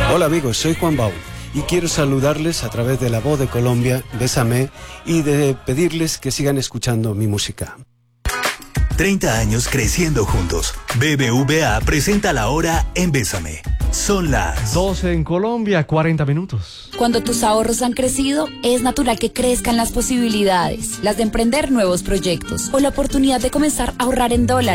Hola amigos, soy Juan Bau y quiero saludarles a través de La Voz de Colombia, Bésame, y de pedirles que sigan escuchando mi música. 30 años creciendo juntos. BBVA presenta la hora en Bésame. Son las 12 en Colombia, 40 minutos. Cuando tus ahorros han crecido, es natural que crezcan las posibilidades, las de emprender nuevos proyectos o la oportunidad de comenzar a ahorrar en dólares.